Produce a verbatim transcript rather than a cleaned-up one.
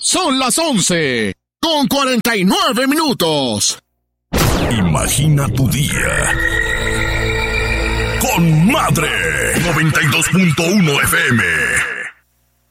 Son las once, con cuarenta y nueve minutos. Imagina tu día con Madre noventa y dos punto uno F M.